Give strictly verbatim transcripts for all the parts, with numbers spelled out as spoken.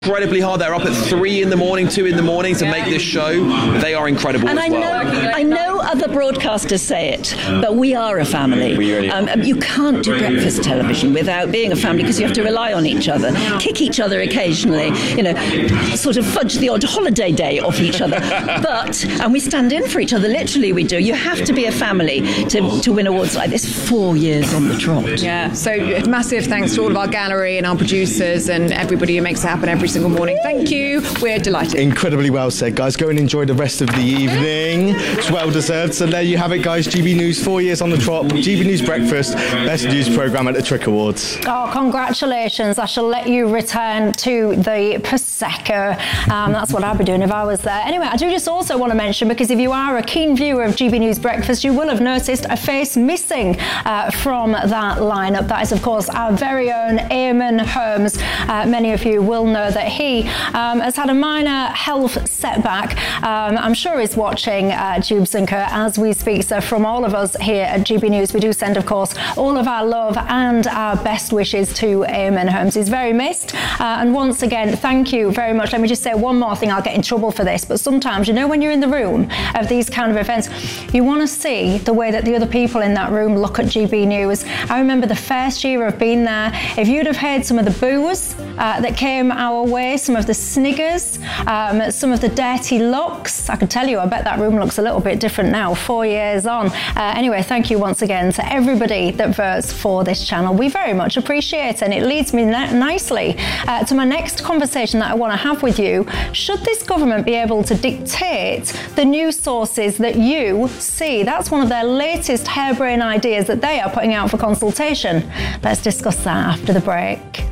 Incredibly hard. They're up at three in the morning, two in the morning to make this show. They are incredible and as I well. know, I know other broadcasters say it, but we are a family. We really um, you can't do breakfast television without being a family because you have to rely on each other, kick each other occasionally, you know, sort of fudge the odd holiday day off each other. But, and we stand in for each other, literally we do. You have to be a family to, to win awards like this. Four years on the trot. Yeah, so massive thanks to all of our gallery and our producers and everybody who makes it happen every single morning. Thank you. We're delighted. Incredibly well said, guys. Go and enjoy the rest of the evening. It's well deserved. So there you have it, guys. G B News, four years on the trot. G B News Breakfast, best news programme at the Trick Awards. Oh, congratulations. I shall let you return to the Prosecco. Um, that's what I'd be doing if I was there. Anyway, I do just also want to mention, because if you are a keen viewer of G B News Breakfast, you will have noticed a face missing uh, from that lineup. That is, of course, our very own Eamon Holmes. Uh, many of you will know that he um, has had a minor health setback. Um, I'm sure he's watching uh, Jubes and Kerr as we speak. So from all of us here at G B News, we do send, of course, all of our love and our best wishes to Eamon Holmes. He's very missed. Uh, and once again, thank you very much. Let me just say one more thing. I'll get in trouble for this, but sometimes, you know, when you're in the room of these kind of events, you want to see the way that the other people in that room look at G B News. I remember the first year of being there, if you'd have heard some of the boos uh, that came our way, some of the sniggers, um, some of the dirty looks, I can tell you, I bet that room looks a little bit different now, four years on. Uh, anyway, thank you once again to everybody that votes for this channel. We very much appreciate it, and it leads me n- nicely uh, to my next conversation that I want to have with you. Should this government be able to dictate the news sources that you see? That's one of their latest harebrained ideas that they are putting out for consultation. Let's discuss that after the break.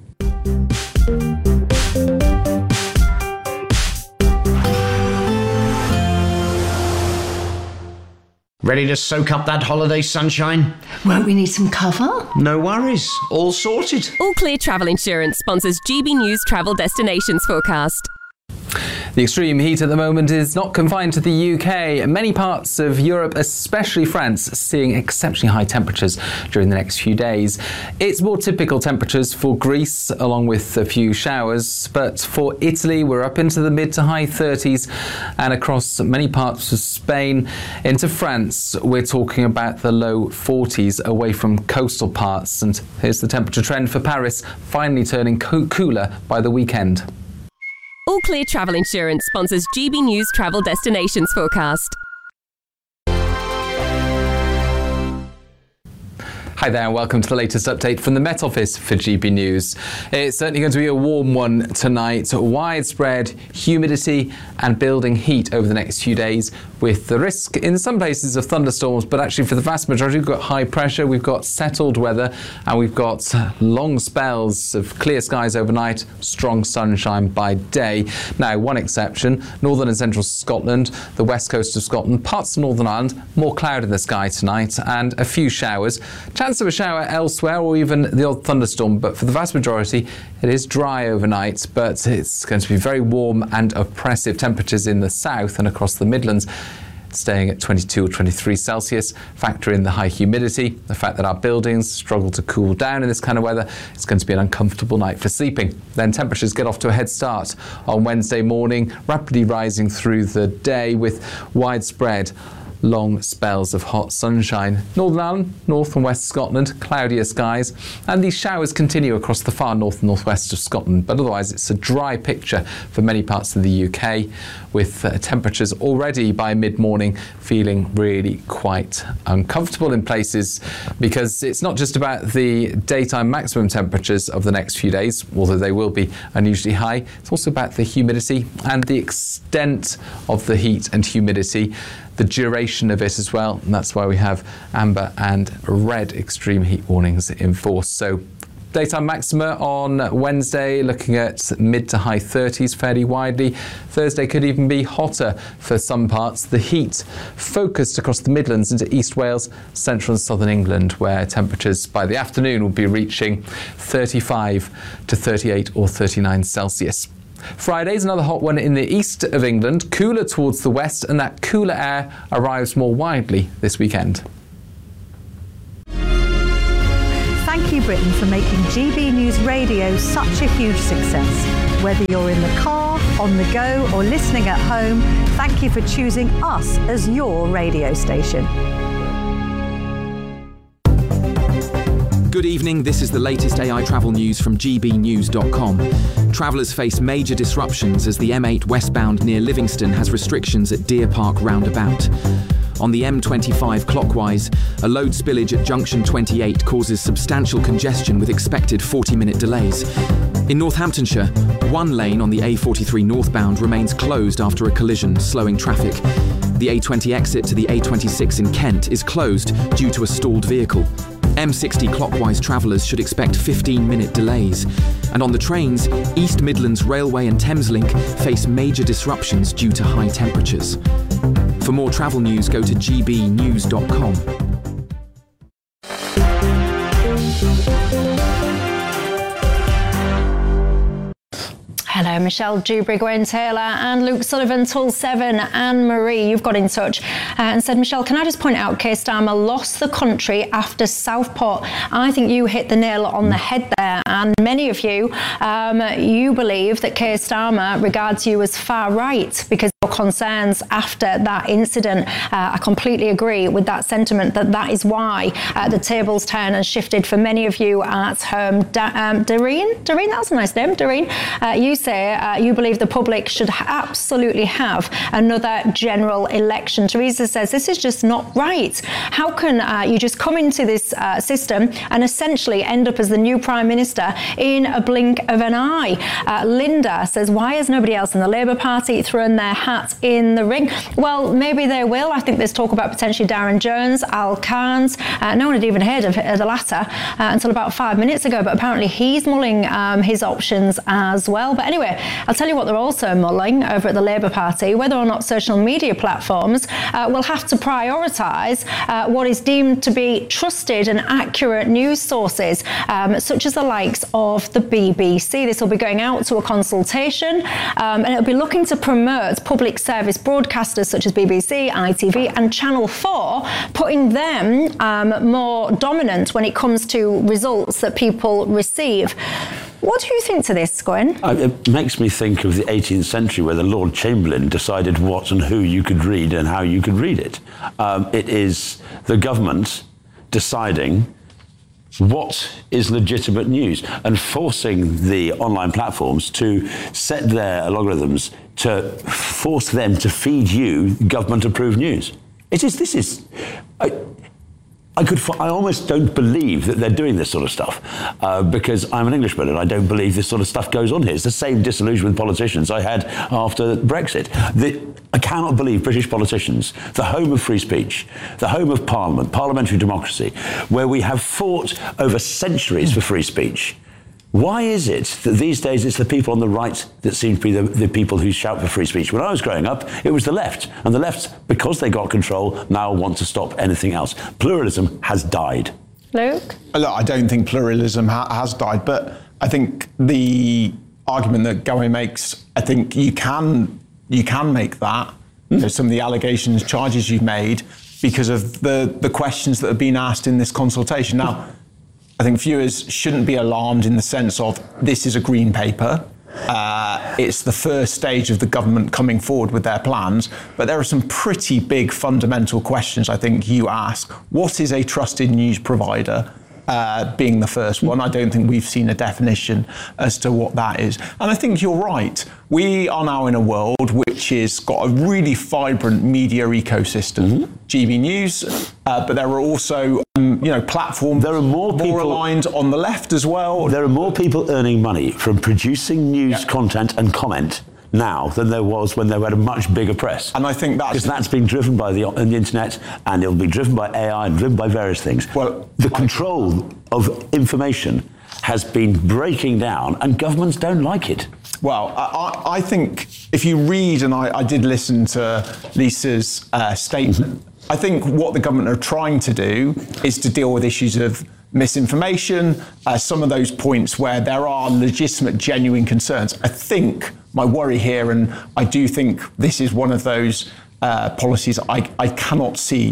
Ready to soak up that holiday sunshine? Won't we need some cover? No worries, all sorted. All Clear Travel Insurance sponsors G B News Travel Destinations Forecast. The extreme heat at the moment is not confined to the U K. Many parts of Europe, especially France, seeing exceptionally high temperatures during the next few days. It's more typical temperatures for Greece, along with a few showers, but for Italy, we're up into the mid to high thirties, and across many parts of Spain into France, we're talking about the low forties away from coastal parts. And here's the temperature trend for Paris, finally turning co- cooler by the weekend. All Clear Travel Insurance sponsors G B News Travel Destinations Forecast. Hi there and welcome to the latest update from the Met Office for G B News. It's certainly going to be a warm one tonight. Widespread humidity and building heat over the next few days, with the risk in some places of thunderstorms, but actually for the vast majority we've got high pressure, we've got settled weather, and we've got long spells of clear skies overnight, strong sunshine by day. Now, one exception, northern and central Scotland, the west coast of Scotland, parts of Northern Ireland, more cloud in the sky tonight and a few showers. Chance of a shower elsewhere or even the odd thunderstorm, but for the vast majority it is dry overnight, but it's going to be very warm and oppressive temperatures in the south and across the Midlands, staying at twenty-two or twenty-three Celsius. Factor in the high humidity, the fact that our buildings struggle to cool down in this kind of weather. It's going to be an uncomfortable night for sleeping. Then temperatures get off to a head start on Wednesday morning, rapidly rising through the day with widespread long spells of hot sunshine. Northern Ireland, north and west Scotland, cloudier skies, and these showers continue across the far north and northwest of Scotland, but otherwise it's a dry picture for many parts of the U K, with uh, temperatures already by mid-morning feeling really quite uncomfortable in places, because it's not just about the daytime maximum temperatures of the next few days, although they will be unusually high. It's also about the humidity and the extent of the heat and humidity, the duration of it as well, and that's why we have amber and red extreme heat warnings in force. So daytime maxima on Wednesday looking at mid to high thirties fairly widely. Thursday could even be hotter for some parts. The heat focused across the Midlands into East Wales, central and southern England, where temperatures by the afternoon will be reaching thirty-five to thirty-eight or thirty-nine Celsius. Friday's another hot one in the east of England, cooler towards the west, and that cooler air arrives more widely this weekend. Thank you, Britain, for making G B News Radio such a huge success. Whether you're in the car, on the go, or listening at home, thank you for choosing us as your radio station. Good evening, this is the latest A I travel news from g b news dot com. Travellers face major disruptions as the M eight westbound near Livingston has restrictions at Deer Park roundabout. On the M twenty-five clockwise, a load spillage at junction twenty-eight causes substantial congestion with expected forty-minute delays. In Northamptonshire, one lane on the A forty-three northbound remains closed after a collision, slowing traffic. The A twenty exit to the A twenty-six in Kent is closed due to a stalled vehicle. M sixty clockwise travellers should expect fifteen-minute delays. And on the trains, East Midlands Railway and Thameslink face major disruptions due to high temperatures. For more travel news, go to g b news dot com. Hello, Michelle Dewberry, Gwen Taylor and Luke Sullivan, till seven. Anne-Marie, you've got in touch uh, and said, Michelle, can I just point out Keir Starmer lost the country after Southport? I think you hit the nail on the head there, and many of you, um, you believe that Keir Starmer regards you as far right because of your concerns after that incident. Uh, I completely agree with that sentiment, that that is why uh, the tables turn and shifted for many of you at home. Da- um, Doreen? Doreen, that's a nice name, Doreen. Uh, you say uh, you believe the public should absolutely have another general election. Theresa says this is just not right. How can uh, you just come into this uh, system and essentially end up as the new Prime Minister in a blink of an eye? Uh, Linda says, why has nobody else in the Labour Party thrown their hat in the ring? Well, maybe they will. I think there's talk about potentially Darren Jones, Al Cairns. Uh, no one had even heard of the latter uh, until about five minutes ago, but apparently he's mulling um, his options as well. But anyway, I'll tell you what they're also mulling over at the Labour Party, whether or not social media platforms uh, will have to prioritise uh, what is deemed to be trusted and accurate news sources, um, such as the likes of the B B C. This will be going out to a consultation um, and it'll be looking to promote public service broadcasters such as B B C, I T V and Channel four, putting them um, more dominant when it comes to results that people receive. What do you think to this, Gwen? Uh, it makes me think of the eighteenth century where the Lord Chamberlain decided what and who you could read and how you could read it. Um, it is the government deciding what is legitimate news and forcing the online platforms to set their algorithms to force them to feed you government-approved news. It is, this is... I, I could. I almost don't believe that they're doing this sort of stuff uh, because I'm an Englishman and I don't believe this sort of stuff goes on here. It's the same disillusion with politicians I had after Brexit. The, I cannot believe British politicians, the home of free speech, the home of Parliament, parliamentary democracy, where we have fought over centuries for free speech. Why is it that these days it's the people on the right that seem to be the, the people who shout for free speech? When I was growing up, it was the left. And the left, because they got control, now want to stop anything else. Pluralism has died. Luke? Look, I don't think pluralism ha- has died, but I think the argument that Gary makes, I think you can you can make that. Mm. You know, some of the allegations, charges you've made, because of the, the questions that have been asked in this consultation. Now, I think viewers shouldn't be alarmed in the sense of this is a green paper. Uh, it's the first stage of the government coming forward with their plans, but there are some pretty big fundamental questions I think you ask. What is a trusted news provider? Uh, being the first one. I don't think we've seen a definition as to what that is. And I think you're right. We are now in a world which has got a really vibrant media ecosystem. Mm-hmm. G B News, uh, but there are also um, you know, platforms there are more, more people, aligned on the left as well. There are more people earning money from producing news yeah. content and comment now than there was when they had a much bigger press. And I think that's... Because that's been driven by the, the internet, and it'll be driven by A I and driven by various things. Well, the control I, of information has been breaking down, and governments don't like it. Well, I, I think if you read, and I, I did listen to Lisa's uh, statement, I think what the government are trying to do is to deal with issues of misinformation, uh, some of those points where there are legitimate, genuine concerns. I think my worry here, and I do think this is one of those uh, policies I, I cannot see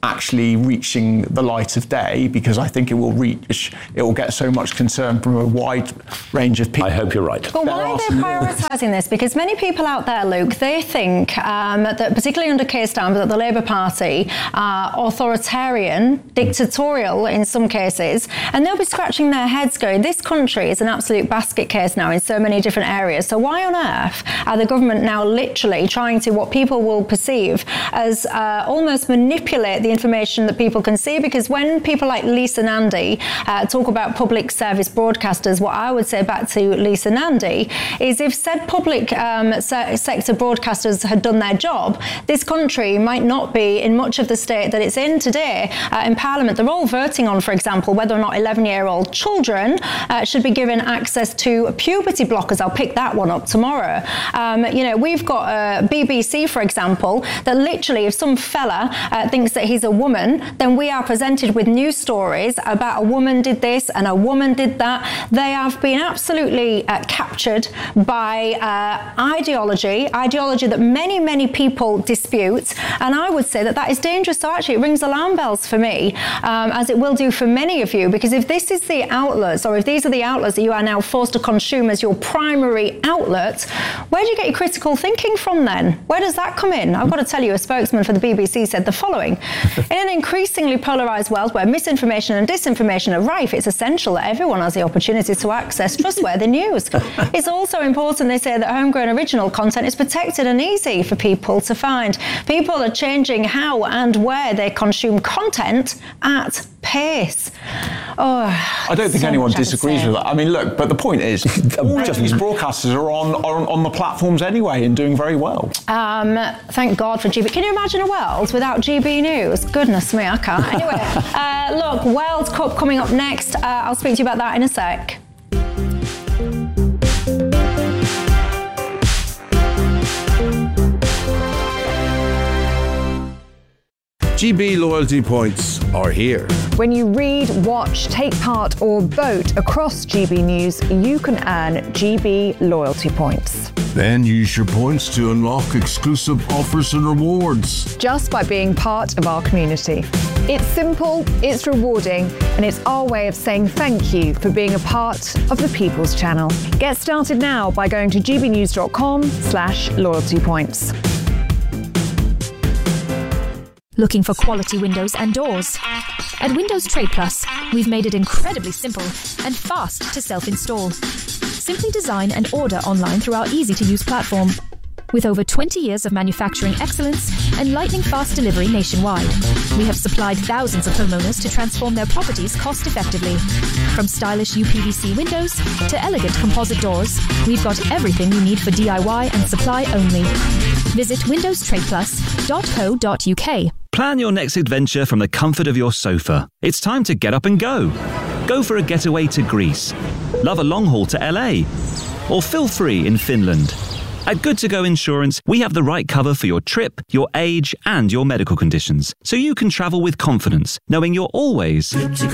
actually reaching the light of day, because I think it will reach, it will get so much concern from a wide range of people. I hope you're right. But why are they prioritising this? Because many people out there, Luke, they think um, that particularly under Keir Starmer, that the Labour Party are authoritarian, dictatorial in some cases, and they'll be scratching their heads going, this country is an absolute basket case now in so many different areas. So why on earth are the government now literally trying to, what people will perceive as uh, almost manipulate the information that people can see? Because when people like Lisa Nandy uh, talk about public service broadcasters, what I would say back to Lisa Nandy is, if said public um, se- sector broadcasters had done their job, this country might not be in much of the state that it's in today. Uh, in Parliament, they're all voting on, for example, whether or not eleven-year-old children uh, should be given access to puberty blockers. I'll pick that one up tomorrow. Um, you know, we've got uh, B B C, for example, that literally, if some fella uh, thinks that he's a woman, then we are presented with news stories about a woman did this and a woman did that. They have been absolutely uh, captured by uh, ideology, ideology that many, many people dispute. And I would say that that is dangerous. So actually, it rings alarm bells for me, um, as it will do for many of you, because if this is the outlets, or if these are the outlets that you are now forced to consume as your primary outlet, where do you get your critical thinking from then? Where does that come in? I've got to tell you, a spokesman for the B B C said the following: in an increasingly polarised world where misinformation and disinformation are rife, it's essential that everyone has the opportunity to access trustworthy news. It's also important, they say, that homegrown original content is protected and easy for people to find. People are changing how and where they consume content at pace. Oh, I don't think so anyone much I could disagrees say. with that. I mean, look, but the point is, all of these broadcasters are on, are on the platforms anyway and doing very well. Um, thank God for G B. Can you imagine a world without G B News? Goodness me, I can't. Anyway, uh, look, World Cup coming up next. Uh, I'll speak to you about that in a sec. G B loyalty points are here. When you read, watch, take part or vote across G B News, you can earn G B loyalty points. Then use your points to unlock exclusive offers and rewards. Just by being part of our community. It's simple, it's rewarding, and it's our way of saying thank you for being a part of the People's Channel. Get started now by going to gbnews.com slash loyalty points. Looking for quality windows and doors? At Windows Trade Plus, we've made it incredibly simple and fast to self-install. Simply design and order online through our easy-to-use platform. With over twenty years of manufacturing excellence and lightning-fast delivery nationwide, we have supplied thousands of homeowners to transform their properties cost-effectively. From stylish U P V C windows to elegant composite doors, we've got everything you need for D I Y and supply only. Visit windows trade plus dot co dot U K. Plan your next adventure from the comfort of your sofa. It's time to get up and go. Go for a getaway to Greece. Love a long haul to L A. Or feel free in Finland. At Good To Go Insurance, we have the right cover for your trip, your age, and your medical conditions, so you can travel with confidence, knowing you're always good to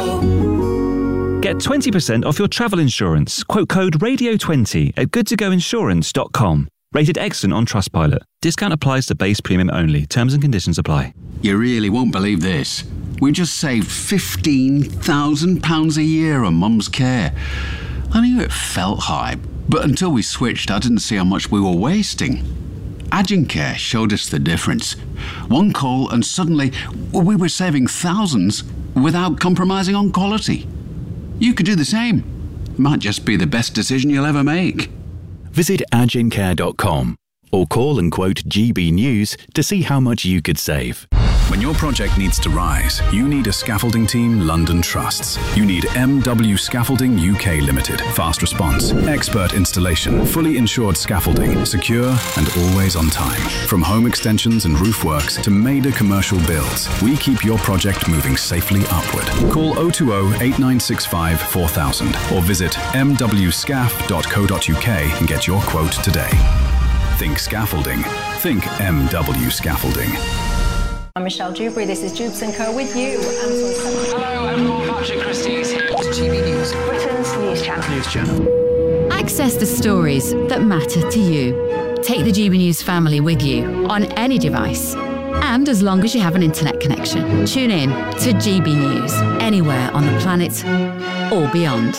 go. Get twenty percent off your travel insurance. Quote code radio twenty at good to go insurance dot com. Rated excellent on Trustpilot. Discount applies to base premium only. Terms and conditions apply. You really won't believe this. We just saved fifteen thousand pounds a year on Mum's care. I knew it felt high, but until we switched, I didn't see how much we were wasting. Agencare showed us the difference. One call and suddenly we were saving thousands without compromising on quality. You could do the same. Might just be the best decision you'll ever make. Visit agencare dot com or call and quote G B News to see how much you could save. When your project needs to rise, you need a scaffolding team London trusts. You need M W Scaffolding U K Limited. Fast response, expert installation, fully insured scaffolding, secure and always on time. From home extensions and roof works to major commercial builds, we keep your project moving safely upward. Call oh two oh, eight nine six five, four thousand or visit m w scaff dot co dot U K and get your quote today. Think scaffolding. Think M W Scaffolding. I'm Michelle Dewberry. This is Jubes and Co with you. Hello, everyone. Patrick Christie's here. It's G B News, Britain's news channel. News channel. Access the stories that matter to you. Take the G B News family with you on any device. And as long as you have an internet connection. Tune in to G B News, anywhere on the planet or beyond.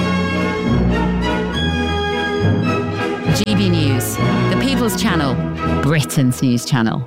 G B News, the People's Channel, Britain's news channel.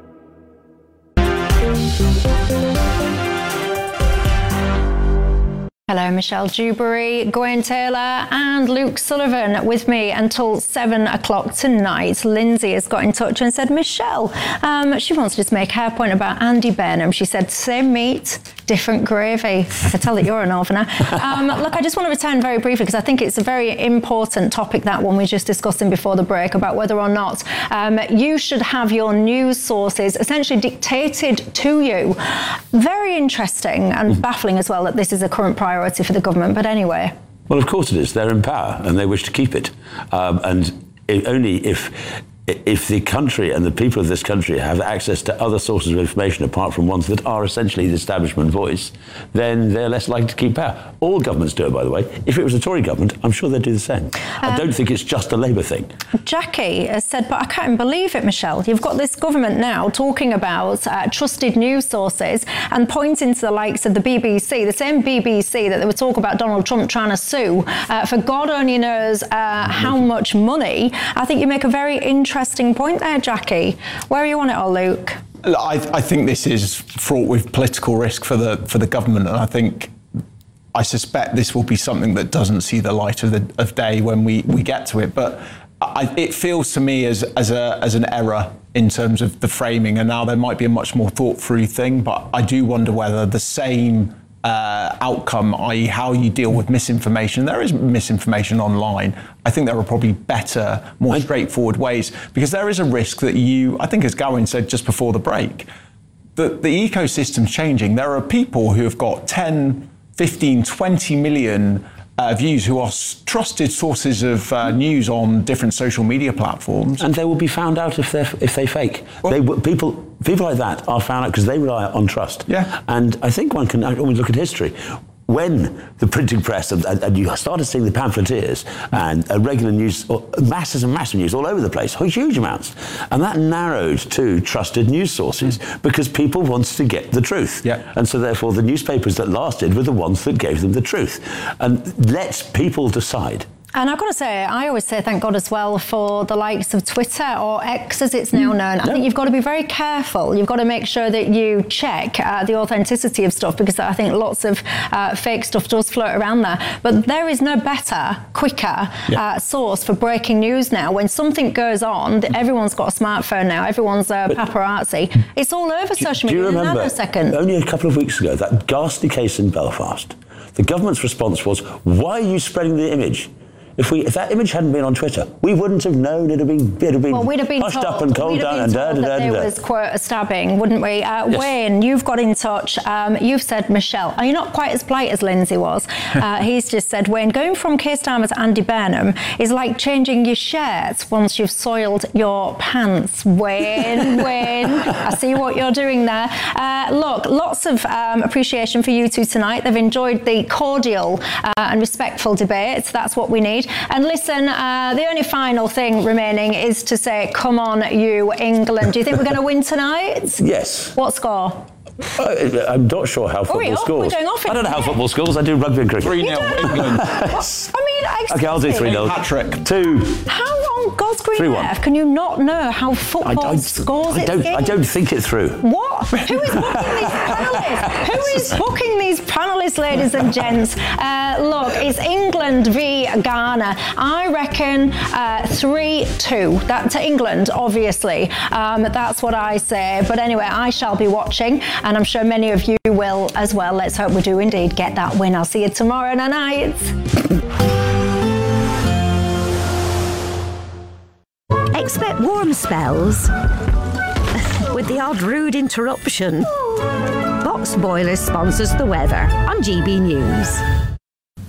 Hello, Michelle Dewberry, Gwen Taylor and Luke Sullivan with me until seven o'clock tonight. Lindsay has got in touch and said, Michelle, um, she wants to just make her point about Andy Burnham. She said, same meat, different gravy. I can tell that you're a northerner. Um, look, I just want to return very briefly because I think it's a very important topic, that one we were just discussing before the break, about whether or not um, you should have your news sources essentially dictated to you. Very interesting and baffling as well that this is a current priority for the government, but anyway. Well, of course it is. They're in power and they wish to keep it. Um, and it, only if if the country and the people of this country have access to other sources of information apart from ones that are essentially the establishment voice, then they're less likely to keep power. All governments do it, by the way. If it was a Tory government, I'm sure they'd do the same. Um, I don't think it's just a Labour thing. Jackie has said, but I can't believe it, Michelle. You've got this government now talking about uh, trusted news sources and pointing to the likes of the B B C, the same B B C that they were talking about Donald Trump trying to sue uh, for God only knows uh, how much money. I think you make a very interesting Interesting point there, Jackie. Where are you on it all, Luke? I, I think this is fraught with political risk for the for the government, and I think I suspect this will be something that doesn't see the light of the of day when we, we get to it. But I, it feels to me as as a as an error in terms of the framing, and now there might be a much more thought through thing. But I do wonder whether the same Uh, outcome, that is how you deal with misinformation. There is misinformation online. I think there are probably better, more straightforward ways, because there is a risk that you, I think as Gawain said just before the break, that the ecosystem's changing. There are people who have got ten, fifteen, twenty million Uh, views who are s- trusted sources of uh, news on different social media platforms, and they will be found out if they if they fake. Well, they w- people people like that are found out because they rely on trust. Yeah, and I think one can always look at history. When the printing press and, and you started seeing the pamphleteers and uh, regular news, or masses and masses of news all over the place, huge amounts, and that narrowed to trusted news sources mm. because people wanted to get the truth. Yeah. And so therefore the newspapers that lasted were the ones that gave them the truth. And let people decide. And I've got to say, I always say thank God as well for the likes of Twitter, or X as it's now known. I yeah. think you've got to be very careful. You've got to make sure that you check uh, the authenticity of stuff, because I think lots of uh, fake stuff does float around there. But there is no better, quicker yeah. uh, source for breaking news now. When something goes on, everyone's got a smartphone now, everyone's uh, paparazzi. It's all over do, social do media you remember, in a nanosecond. Only a couple of weeks ago, that ghastly case in Belfast, the government's response was, why are you spreading the image? If we, if that image hadn't been on Twitter, we wouldn't have known. It'd have been, it'd have been, well, we'd have been hushed told, up and cold down and da da da da. There was quote a stabbing, wouldn't we? Uh, yes. Wayne, you've got in touch. Um, you've said, Michelle, are you not quite as polite as Lindsay was? Uh, he's just said, Wayne, going from Keir Starmer to Andy Burnham is like changing your shirts once you've soiled your pants. Wayne, Wayne, I see what you're doing there. Uh, look, lots of um, appreciation for you two tonight. They've enjoyed the cordial uh, and respectful debate. That's what we need. And listen, Uh, the only final thing remaining is to say, come on, you England. Do you think we're going to win tonight? Yes. What score? Uh, I'm not sure how football oh, scores. We're going off I don't know how football scores. I do rugby and cricket. three nil England. I mean, okay, I'll do three nil. Patrick. Two. How on God's green earth can you not know how football I, I, scores I its don't, games? I don't think it through. What? Who is booking these panellists? Who is booking these panellists, ladies and gents? Uh, look, it's England v Ghana. I reckon uh, three two. That to England, obviously. Um, that's what I say. But anyway, I shall be watching, and I'm sure many of you will as well. Let's hope we do indeed get that win. I'll see you tomorrow night. Expect warm spells with the odd rude interruption. Box Boilers sponsors the weather on G B News.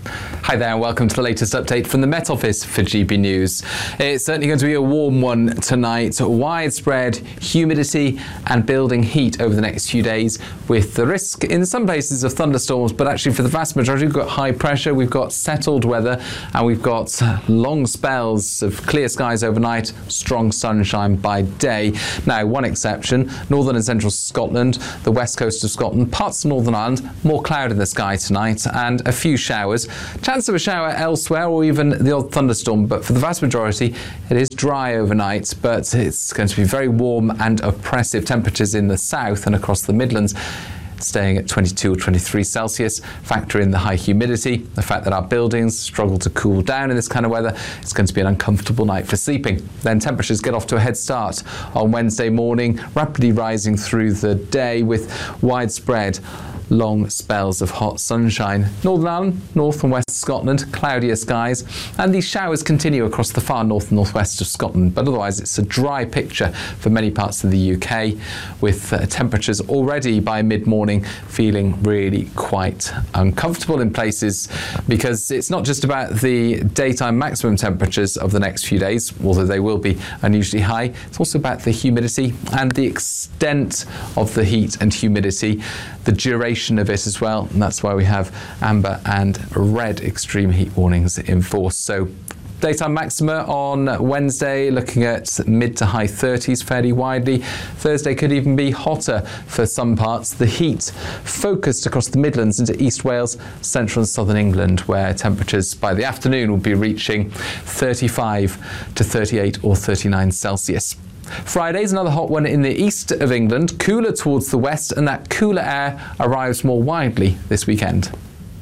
Hi there and welcome to the latest update from the Met Office for G B News. It's certainly going to be a warm one tonight. Widespread humidity and building heat over the next few days with the risk in some places of thunderstorms, but actually for the vast majority we've got high pressure, we've got settled weather and we've got long spells of clear skies overnight, strong sunshine by day. Now, one exception, northern and central Scotland, the west coast of Scotland, parts of Northern Ireland, more cloud in the sky tonight and a few showers. Chance of a shower elsewhere or even the odd thunderstorm, but for the vast majority it is dry overnight, but it's going to be very warm and oppressive temperatures in the south and across the Midlands, staying at twenty-two or twenty-three Celsius. Factor in the high humidity, the fact that our buildings struggle to cool down in this kind of weather. It's going to be an uncomfortable night for sleeping. Then temperatures get off to a head start on Wednesday morning, rapidly rising through the day with widespread long spells of hot sunshine. Northern Ireland, north and west Scotland, cloudier skies, and these showers continue across the far north and northwest of Scotland, but otherwise it's a dry picture for many parts of the U K, with uh, temperatures already by mid-morning feeling really quite uncomfortable in places, because it's not just about the daytime maximum temperatures of the next few days, although they will be unusually high. It's also about the humidity and the extent of the heat and humidity, the duration of it as well, and that's why we have amber and red extreme heat warnings in force. So daytime maxima on Wednesday looking at mid to high thirties fairly widely. Thursday could even be hotter for some parts. The heat focused across the Midlands into East Wales, central and southern England, where temperatures by the afternoon will be reaching thirty-five to thirty-eight or thirty-nine Celsius. Friday's another hot one in the east of England, cooler towards the west, and that cooler air arrives more widely this weekend.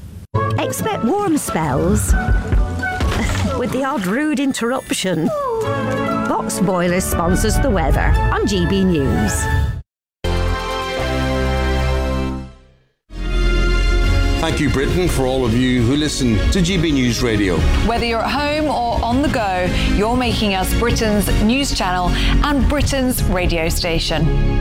Expect warm spells with the odd rude interruption. Box Boilers sponsors the weather on G B News. Thank you, Britain, for all of you who listen to G B News Radio. Whether you're at home or on the go, you're making us Britain's news channel and Britain's radio station.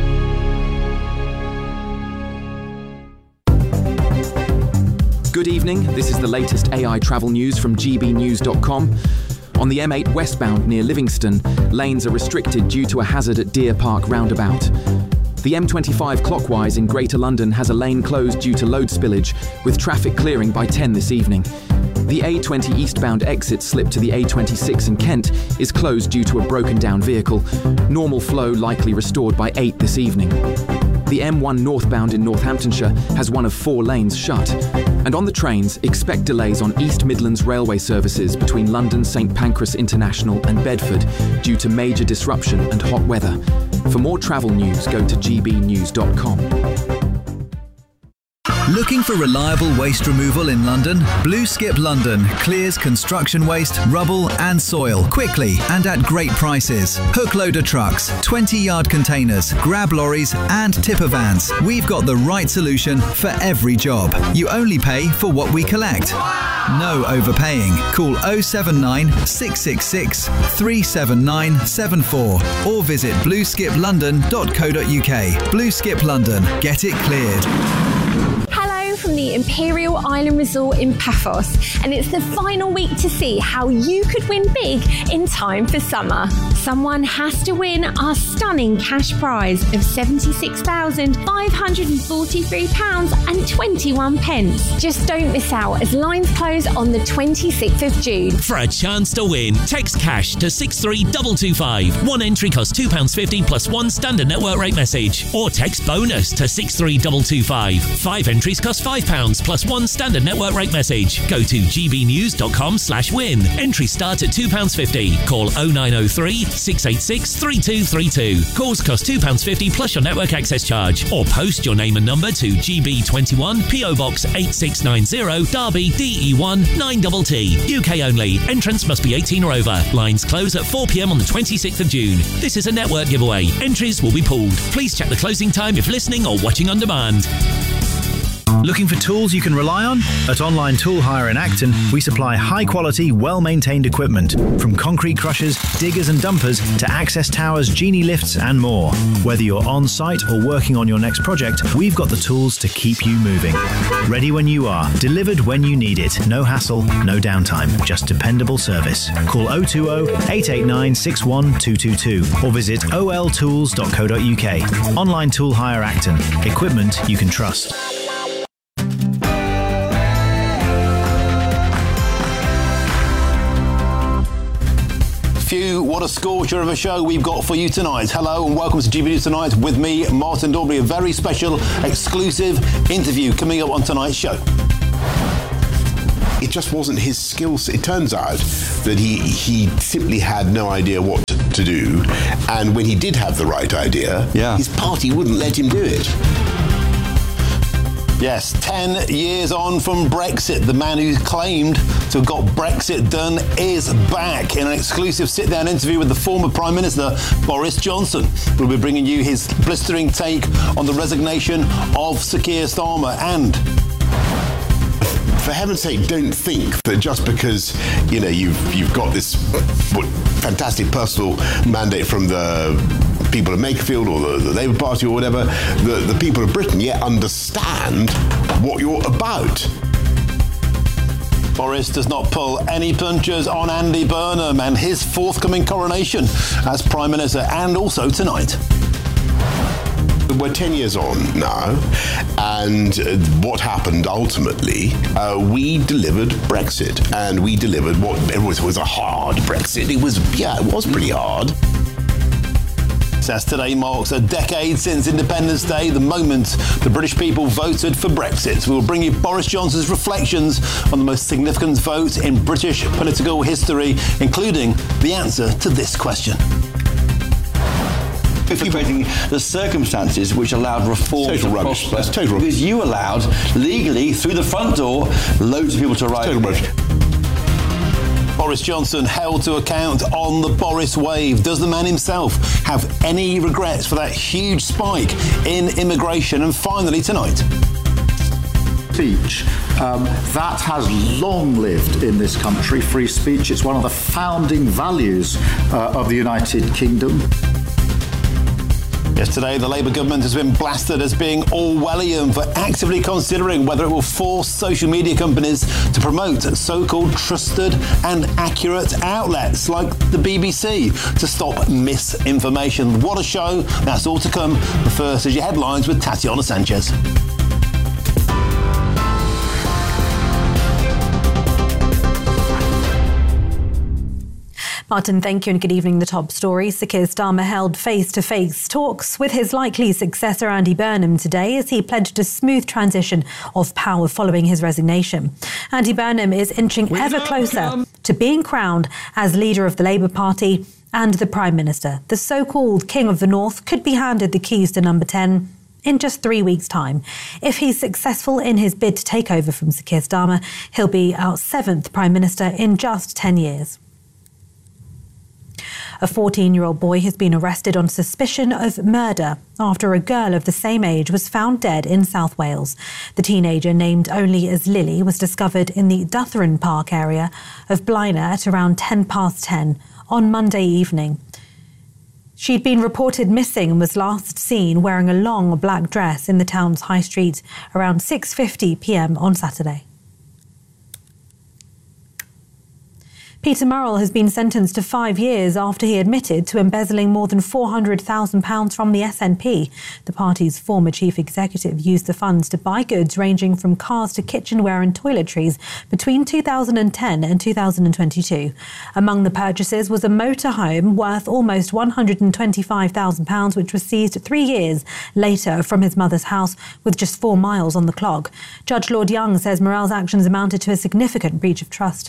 Good evening, this is the latest A I travel news from G B news dot com. On the M eight westbound near Livingston, lanes are restricted due to a hazard at Deer Park roundabout. The M twenty-five clockwise in Greater London has a lane closed due to load spillage, with traffic clearing by ten this evening. The A twenty eastbound exit slip to the A twenty-six in Kent is closed due to a broken down vehicle. Normal flow likely restored by eight this evening. The M one northbound in Northamptonshire has one of four lanes shut. And on the trains, expect delays on East Midlands railway services between London St Pancras International and Bedford due to major disruption and hot weather. For more travel news, go to G B news dot com. Looking for reliable waste removal in London? Blue Skip London clears construction waste, rubble and soil quickly and at great prices. Hook loader trucks, twenty yard containers, grab lorries and tipper vans. We've got the right solution for every job. You only pay for what we collect. No overpaying. Call oh seven nine, six six six, three seven nine seven four or visit blue skip london dot co dot U K. Blue Skip London. Get it cleared. Hello from the Imperial Island Resort in Paphos, and it's the final week to see how you could win big in time for summer. Someone has to win our stunning cash prize of seventy-six thousand five hundred forty-three pounds and twenty-one pence. Just don't miss out as lines close on the twenty-sixth of June. For a chance to win, text cash to six three two two five. One entry costs two pounds fifty plus one standard network rate message. Or text bonus to six three two two five. Five entries cost five pounds plus one standard network rate message. Go to g b news dot com slash win. Entry starts at two pounds fifty. Call oh nine oh three, six eight six, three two three two. Calls cost two pounds fifty plus your network access charge. Or post your name and number to G B twenty-one, P O Box eight six nine zero, Derby, D E one nine T T. U K only. Entrance must be eighteen or over. Lines close at four p m on the twenty-sixth of June. This is a network giveaway. Entries will be pooled. Please check the closing time if listening or watching on demand. Looking for tools you can rely on? At Online Tool Hire in Acton, we supply high-quality, well-maintained equipment, from concrete crushers, diggers and dumpers to access towers, genie lifts and more. Whether you're on-site or working on your next project, we've got the tools to keep you moving. Ready when you are, delivered when you need it. No hassle, no downtime, just dependable service. Call oh two oh, eight eight nine, six one two two two or visit o l tools dot co dot u k. Online Tool Hire Acton. Equipment you can trust. Phew, what a scorcher of a show we've got for you tonight. Hello and welcome to G B News Tonight with me, Martin Daubry. A very special, exclusive interview coming up on tonight's show. It just wasn't his skill set. It turns out that he he simply had no idea what to do, and when he did have the right idea, yeah. his party wouldn't let him do it. Yes, ten years on from Brexit, the man who claimed to have got Brexit done is back. In an exclusive sit-down interview with the former Prime Minister, Boris Johnson, we'll be bringing you his blistering take on the resignation of Sir Keir Starmer. And for heaven's sake, don't think that just because, you know, you've you've got this what, fantastic personal mandate from the people of Makerfield or the, the Labour Party or whatever, the, the people of Britain yet understand what you're about. Boris does not pull any punches on Andy Burnham and his forthcoming coronation as Prime Minister, and also tonight. We're ten years on now, and uh, what happened ultimately, uh, we delivered Brexit, and we delivered what it was, was a hard Brexit. It was, yeah, it was pretty hard. As today marks a decade since Independence Day, the moment the British people voted for Brexit. We will bring you Boris Johnson's reflections on the most significant vote in British political history, including the answer to this question. Creating the circumstances which allowed reforms to rubbish. prosper. That's total rubbish. Because you allowed, legally, through the front door, loads of people to arrive. Total rubbish. Boris Johnson held to account on the Boris wave. Does the man himself have any regrets for that huge spike in immigration? And finally tonight, speech. Um, that has long lived in this country, free speech. It's one of the founding values uh, of the United Kingdom. Yesterday, the Labour government has been blasted as being Orwellian for actively considering whether it will force social media companies to promote so-called trusted and accurate outlets like the B B C to stop misinformation. What a show. That's all to come. But first is your headlines with Tatiana Sanchez. Martin, thank you and good evening. The top story. Sir Keir Starmer held face-to-face talks with his likely successor Andy Burnham today as he pledged a smooth transition of power following his resignation. Andy Burnham is inching we ever closer come. to being crowned as leader of the Labour Party and the Prime Minister. The so-called King of the North could be handed the keys to number ten in just three weeks' time. If he's successful in his bid to take over from Sir Keir Starmer, he'll be our seventh Prime Minister in just ten years. A fourteen-year-old boy has been arrested on suspicion of murder after a girl of the same age was found dead in South Wales. The teenager, named only as Lily, was discovered in the Duthron Park area of Blaenau at around ten past ten on Monday evening. She'd been reported missing and was last seen wearing a long black dress in the town's high street around six fifty p m on Saturday. Peter Murrell has been sentenced to five years after he admitted to embezzling more than four hundred thousand pounds from the S N P. The party's former chief executive used the funds to buy goods ranging from cars to kitchenware and toiletries between two thousand ten and two thousand twenty-two. Among the purchases was a motorhome worth almost one hundred twenty-five thousand pounds, which was seized three years later from his mother's house with just four miles on the clock. Judge Lord Young says Murrell's actions amounted to a significant breach of trust.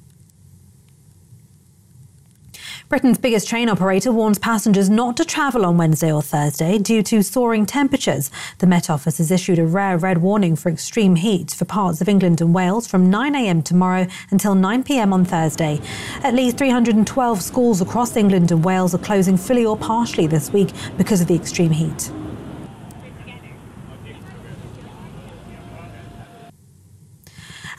Britain's biggest train operator warns passengers not to travel on Wednesday or Thursday due to soaring temperatures. The Met Office has issued a rare red warning for extreme heat for parts of England and Wales from nine a m tomorrow until nine p m on Thursday. At least three hundred twelve schools across England and Wales are closing fully or partially this week because of the extreme heat.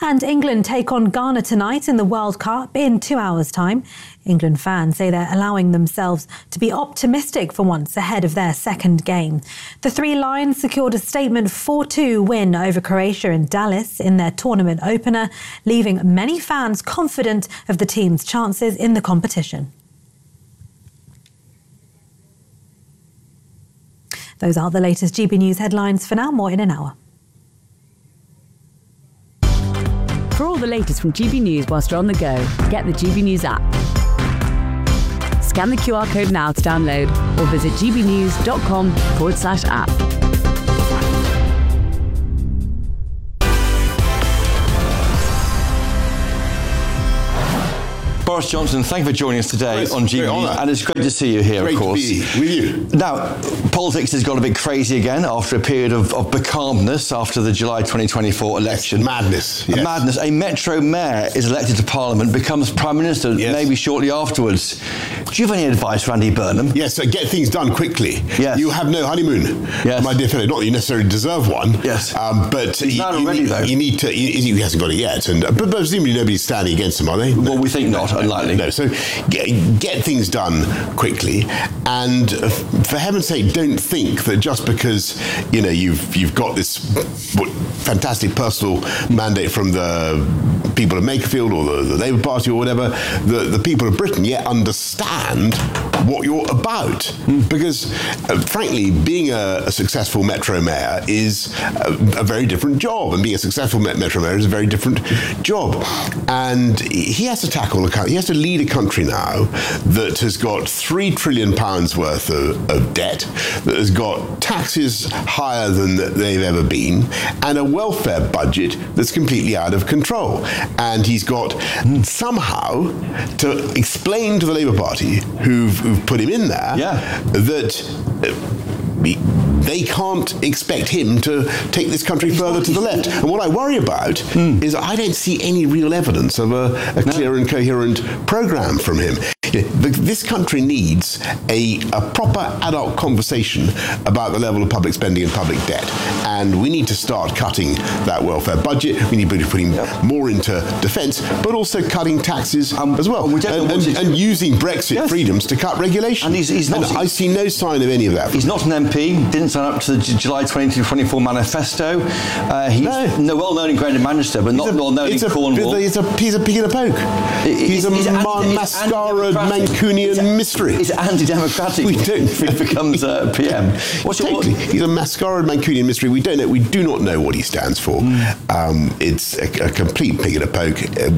And England take on Ghana tonight in the World Cup in two hours' time. England fans say they're allowing themselves to be optimistic for once ahead of their second game. The Three Lions secured a statement four two win over Croatia in Dallas in their tournament opener, leaving many fans confident of the team's chances in the competition. Those are the latest G B News headlines. For now, more in an hour. For all the latest from G B News whilst you're on the go, get the G B News app. Scan the Q R code now to download or visit gbnews.com forward slash app. Boris Johnson, thank you for joining us today It's on G B News, and it's great to see you here, Great of course. to be with you. Now, politics has got a bit crazy again after a period of, of becalmness after the July twenty twenty-four election. Madness. A Yes. madness. A Metro mayor is elected to Parliament, becomes Prime Minister Yes. maybe shortly afterwards. Do you have any advice for Andy Burnham? Yes, so get things done quickly. Yes. You have no honeymoon, Yes. my dear fellow. Not that you necessarily deserve one. Yes. Um, but He's you, not you already, need, though. you need to. You, he hasn't got it yet, and but, but presumably nobody's standing against him, are they? Well, we think not, unlikely. No. So get, get things done quickly, and uh, for heaven's sake, don't think that just because you know you've you've got this what, fantastic personal mandate from the people of Makerfield or the, the Labour Party or whatever, the, the people of Britain yet understand what you're about. Mm. Because, uh, frankly, being a, a successful Metro Mayor is a, a very different job, and being a successful Metro Mayor is a very different job. And he has to tackle a country, he has to lead a country now that has got three trillion pounds worth of, of debt, that has got taxes higher than they've ever been, and a welfare budget that's completely out of control. And he's got somehow to explain to the Labour Party, who've, who've put him in there, yeah. that uh, they can't expect him to take this country he's further to the left. And what I worry about mm. is I don't see any real evidence of a, a no. clear and coherent programme from him. This country needs a, a proper adult conversation about the level of public spending and public debt. And we need to start cutting that welfare budget. We need to be putting yep. more into defence, but also cutting taxes um, as well. We and, and, and using Brexit yes. freedoms to cut regulation. And, he's, he's not, and I see no sign of any of that. He's not an M P, didn't sign up to the July twenty twenty-four manifesto. Uh, he's no. no, well known in Greater Manchester, but not a, well known in a, Cornwall. He's a, he's a pig in a poke. It, he's, he's a he's ma- anti, mascara Mancunian it's, mystery. It's anti-democratic we don't, if he becomes uh, P M. What's totally. Your, what? He's a mascara Mancunian mystery. We don't know. We do not know what he stands for. Mm. Um, it's a, a complete pig in a poke. Uh,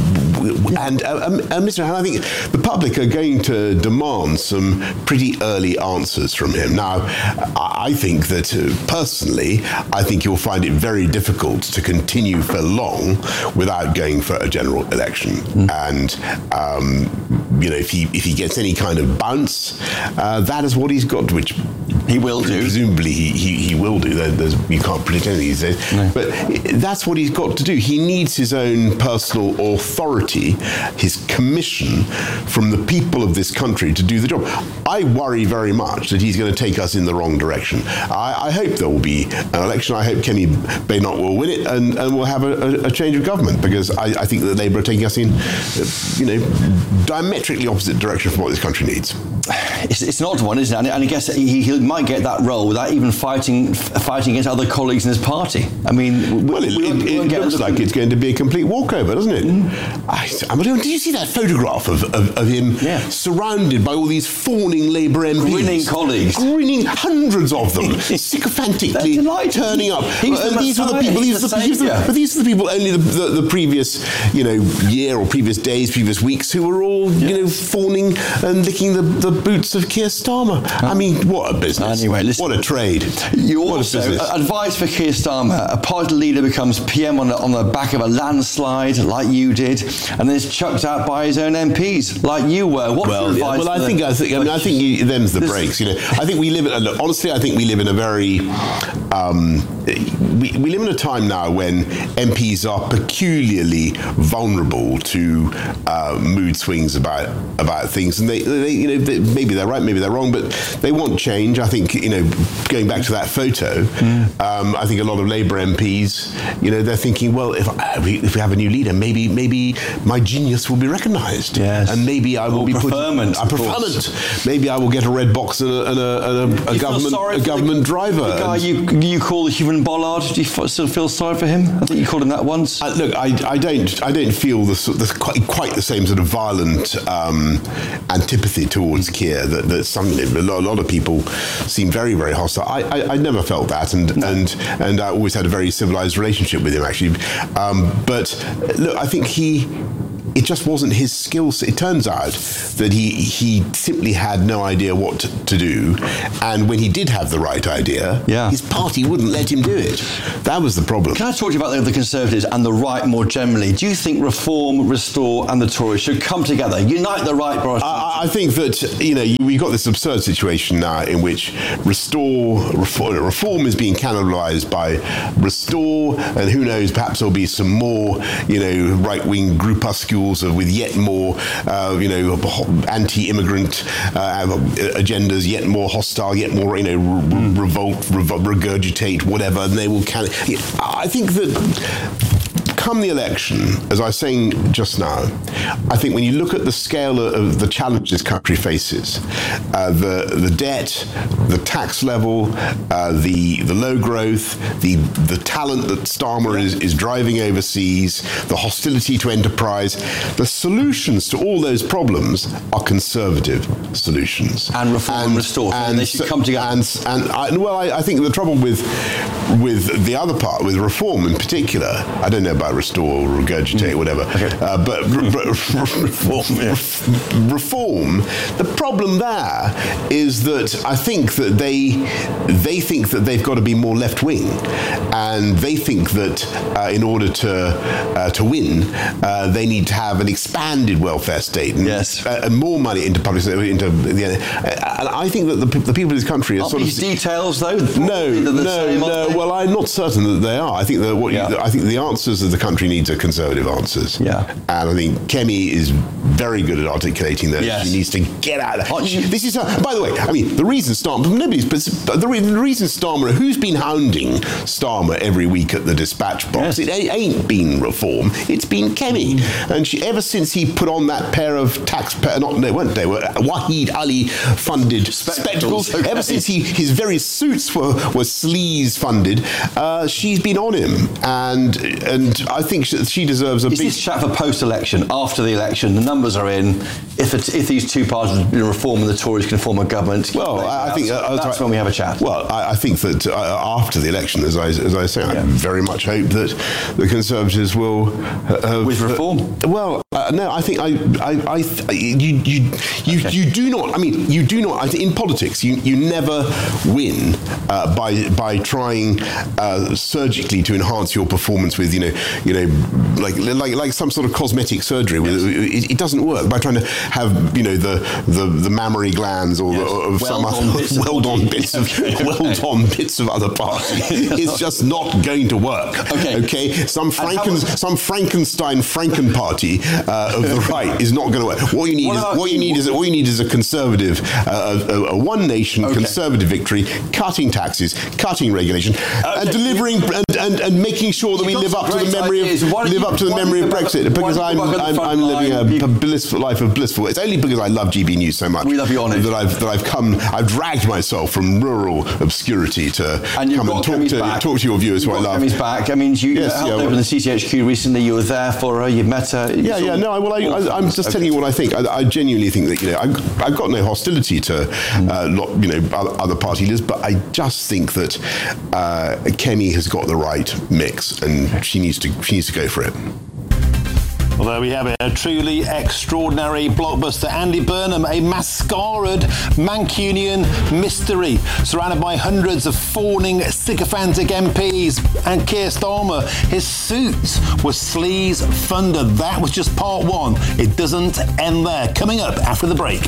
and, uh, um, and Mister And I think the public are going to demand some pretty early answers from him. Now, I think that uh, personally, I think you'll find it very difficult to continue for long without going for a general election. Mm. And um, you know, if he if he gets any kind of bounce, uh, that is what he's got, which he will do. Presumably, he he, he will do. There's, you can't predict anything these days. No. But that's what he's got to do. He needs his own personal authority, his commission from the people of this country to do the job. I worry very much that he's going to take us in the wrong direction. I, I hope there will be an election. I hope Kemi Badenoch will win it, and, and we'll have a, a change of government, because I, I think that Labour are taking us in, you know, diametrically opposite direction from what this country needs. It's, it's an odd one, isn't it? And I guess he, he might get that role without even fighting fighting against other colleagues in his party. I mean, well, it, it, it looks like it's going to be a complete walkover, doesn't it? Mm. I, I mean, did you see that photograph of, of, of him yeah. surrounded by all these fawning Labour M Ps? Grinning colleagues. Grinning, hundreds of them, sycophantically turning up. Uh, these are the people. These are the, these, are the, but these are the people only the, the, the previous, you know, year or previous days, previous weeks, who were all, yeah. you know, fawning and licking the, the boots of Keir Starmer. Huh? I mean, what a business! Anyway, listen, what a trade! You what also a business. advice for Keir Starmer: a party leader becomes P M on the, on the back of a landslide, like you did, and then is chucked out by his own M Ps, like you were. What's well, your advice? Well, I the, think I think I mean I think you, them's the breaks. You know, I think we live in. Look, honestly, I think we live in a very. Um, we, we live in a time now when M Ps are peculiarly vulnerable to uh, mood swings about about things, and they, they you know, they, maybe they're right, maybe they're wrong, but they want change. I think, you know, going back to that photo, mm. um, I think a lot of Labour M Ps, you know, they're thinking, well, if, uh, we, if we have a new leader, maybe maybe my genius will be recognised. Yes. And maybe I will or be preferment, put... A preferment. Maybe I will get a red box and a, and a, and a, a government a government the, driver. The guy you, you call the human bollard, do you f- still feel sorry for him? I think you called him that once. Uh, look, I, I don't I don't feel the, the quite, quite the same sort of violent um, antipathy towards Keir that, that some, a lot of people seem very, very hostile. I, I, I never felt that, and, no. and and I always had a very civilised relationship with him, actually. Um, but look, I think he... It just wasn't his skill set. It turns out that he he simply had no idea what to, to do, and when he did have the right idea, yeah. his party wouldn't let him do it. That was the problem. Can I talk to you about the, the Conservatives and the right more generally? Do you think Reform, Restore and the Tories should come together, unite the right? Boris? I, I think that, you know, we've got this absurd situation now in which Restore, Reform, reform is being cannibalised by Restore, and who knows, perhaps there'll be some more, you know, right-wing groupuscules with yet more, uh, you know, anti-immigrant uh, agendas, yet more hostile, yet more, you know, re- revolt, revo- regurgitate, whatever, and they will can. I think that. Come the election, as I was saying just now, I think when you look at the scale of the challenges this country faces, uh, the the debt, the tax level, uh, the the low growth, the the talent that Starmer is, is driving overseas, the hostility to enterprise, the solutions to all those problems are Conservative solutions. And Reform and, and Restore, and they should come together. And, and I, well, I, I think the trouble with with the other part, with Reform in particular, I don't know about Restore or regurgitate, mm. whatever. Okay. Uh, but, but reform, yeah. reform, the problem there is that I think that they they think that they've got to be more left wing, and they think that uh, in order to uh, to win, uh, they need to have an expanded welfare state and, yes. uh, and more money into public into the. Uh, and I think that the, the people of this country are Aren't sort these of details though. No, no, same, no. Well, I'm not certain that they are. I think that what yeah. you, I think the answers of the country needs are Conservative answers. Yeah. And I think Kemi is very good at articulating those. Yes. She needs to get out of that. This is, her, by the way, I mean, the reason Starmer, nobody's, but the, re- the reason Starmer, who's been hounding Starmer every week at the dispatch box, yes. it a- ain't been Reform, it's been Kemi. Mm. And she, ever since he put on that pair of taxpayer, not, they weren't, they were Wahid Ali funded spectacles, spectacles okay. ever since he, his very suits were, were sleaze funded, uh, she's been on him. And, and I think she, she deserves a Is big... this chat for post-election, after the election, the numbers are in, if it, if these two parties, you know, Reform and the Tories can form a government... Well, I, I think... Uh, that's when we have a chat. Well, I, I think that uh, after the election, as I, as I say, yeah. I very much hope that the Conservatives will... Uh, With Reform? Uh, well, uh, no, I think I... I, I you, you, you, okay. you do not... I mean, you do not... I think in politics, you, you never win uh, by by trying uh, surgically to enhance your performance with, you know, you know, like like like some sort of cosmetic surgery. Yes. It, it doesn't work by trying to have, you know, the the, the mammary glands or, yes. the, or of well some other bits well-done bits of okay. well-done bits of other party. It's just not going to work. Okay, okay. Some Franken, some Frankenstein Franken party uh, of the right is not going to work. What you need what is what you need is what you need is a conservative, uh, a, a one nation okay. conservative victory, cutting taxes, cutting regulation, okay. and delivering and, and, and making sure that we live up to the memory of live you, up to the memory of Brexit. Because I'm I'm, I'm living a, a blissful life of blissful. It's only because I love G B News so much. We love you on it. That I've that I've come. I've dragged myself from rural obscurity to and come and talk to back. talk to your viewers who I love. Kemi's back. I mean, you yes, helped yeah, open well, the C C H Q recently. You were there for her. You met her. Yeah, yeah. No, well, I, I, I'm just okay. telling you what I think. I, I genuinely think that, you know, I, I've got no hostility to uh, lot, you know, other party leaders, but I just think that uh, Kemi has got the right mix, and she needs to she needs to go for it. Well, there we have it. A truly extraordinary blockbuster. Andy Burnham, a mascaraed Mancunian mystery, surrounded by hundreds of fawning, sycophantic M Ps. And Keir Starmer, his suits were sleaze funded. That was just part one. It doesn't end there. Coming up after the break.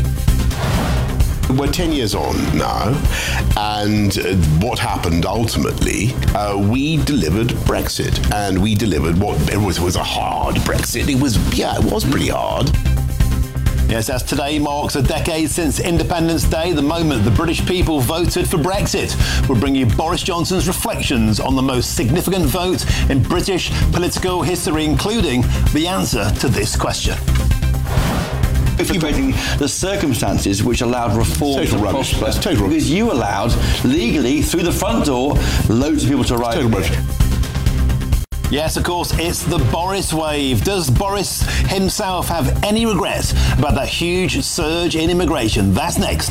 We're ten years on now, and what happened ultimately, uh, we delivered Brexit, and we delivered what it was, was a hard Brexit. It was, yeah, it was pretty hard. Yes, as today marks a decade since Independence Day, the moment the British people voted for Brexit. We'll bring you Boris Johnson's reflections on the most significant vote in British political history, including the answer to this question. Creating the circumstances which allowed reform to rubbish. prosper. That's total because you allowed, legally, through the front door, loads of people to arrive. Total rubbish. Yes, of course, it's the Boris wave. Does Boris himself have any regrets about that huge surge in immigration? That's next.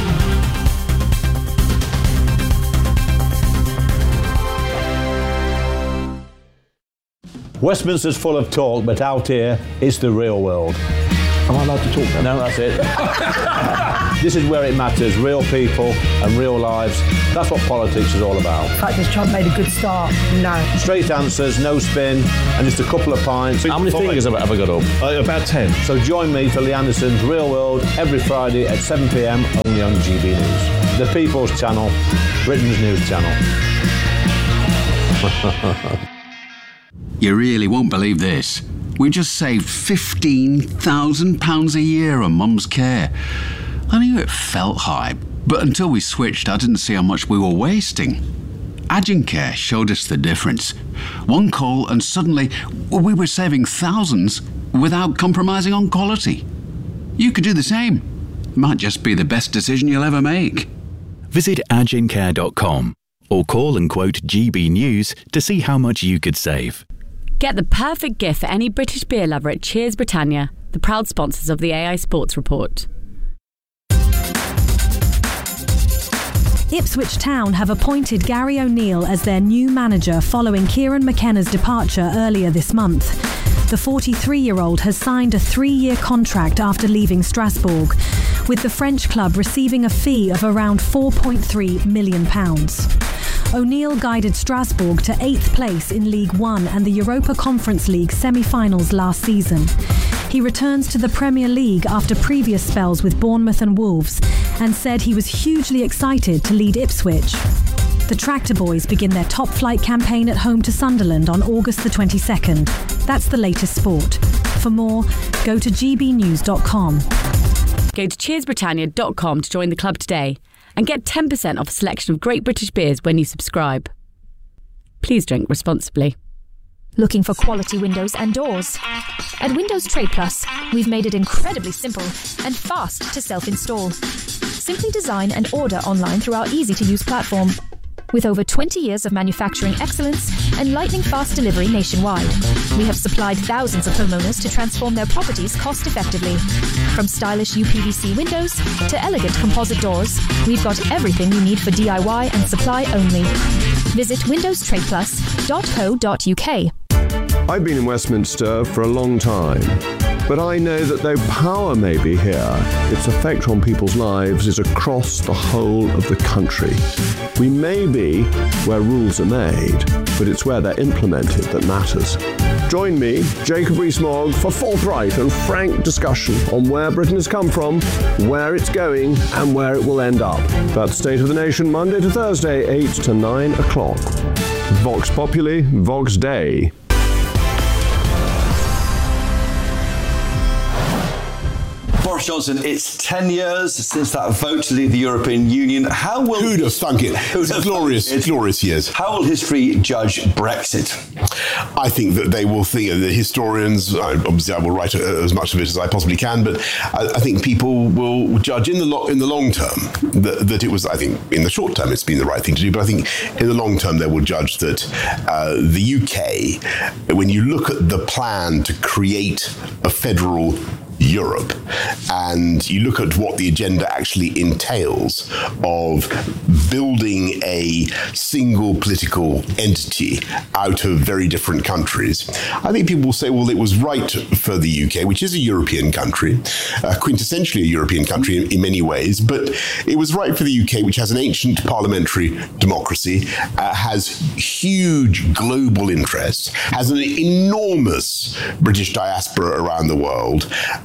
Westminster's full of talk, but out here, it's the real world. Am I allowed to talk then? No, that's it. This is where it matters, real people and real lives. That's what politics is all about. The fact that Trump made a good start, no. Straight answers, no spin, and just a couple of pints. How many fingers have I ever got up? Uh, about ten. So join me for Lee Anderson's Real World every Friday at seven p m only on G B News. The People's Channel, Britain's news channel. You really won't believe this. We just saved fifteen thousand pounds a year on Mum's care. I knew it felt high, but until we switched, I didn't see how much we were wasting. Agencare showed us the difference. One call and suddenly we were saving thousands without compromising on quality. You could do the same. Might just be the best decision you'll ever make. Visit agencare dot com or call and quote G B News to see how much you could save. Get the perfect gift for any British beer lover at Cheers Britannia, the proud sponsors of the A I Sports Report. Ipswich Town have appointed Gary O'Neill as their new manager following Kieran McKenna's departure earlier this month. The forty-three-year-old has signed a three-year contract after leaving Strasbourg, with the French club receiving a fee of around four point three million pounds. O'Neill guided Strasbourg to eighth place in League One and the Europa Conference League semi-finals last season. He returns to the Premier League after previous spells with Bournemouth and Wolves and said he was hugely excited to lead Ipswich. The Tractor Boys begin their top flight campaign at home to Sunderland on August the twenty-second. That's the latest sport. For more, go to g b news dot com. Go to cheers britannia dot com to join the club today and get ten percent off a selection of great British beers when you subscribe. Please drink responsibly. Looking for quality windows and doors? At Windows Trade Plus, we've made it incredibly simple and fast to self-install. Simply design and order online through our easy-to-use platform. With over twenty years of manufacturing excellence and lightning-fast delivery nationwide, we have supplied thousands of homeowners to transform their properties cost-effectively. From stylish U P V C windows to elegant composite doors, we've got everything you need for D I Y and supply only. Visit windows trade plus dot co dot u k. I've been in Westminster for a long time, but I know that though power may be here, its effect on people's lives is across the whole of the country. We may be where rules are made, but it's where they're implemented that matters. Join me, Jacob Rees-Mogg, for forthright and frank discussion on where Britain has come from, where it's going, and where it will end up. That's State of the Nation, Monday to Thursday, eight to nine o'clock. Vox Populi, Vox Dei. Boris Johnson, it's ten years since that vote to leave the European Union. How will... Who'd have thunk it? Who'd have glorious, thunk it? glorious years. How will history judge Brexit? I think that they will think, the historians, obviously I will write as much of it as I possibly can, but I, I think people will judge in the lo- in the long term that, that it was, I think in the short term it's been the right thing to do, but I think in the long term they will judge that uh, the U K, when you look at the plan to create a federal Europe, and you look at what the agenda actually entails of building a single political entity out of very different countries, I think people will say, well, it was right for the U K, which is a European country, uh, quintessentially a European country in, in many ways, but it was right for the U K, which has an ancient parliamentary democracy, uh, has huge global interests, has an enormous British diaspora around the world,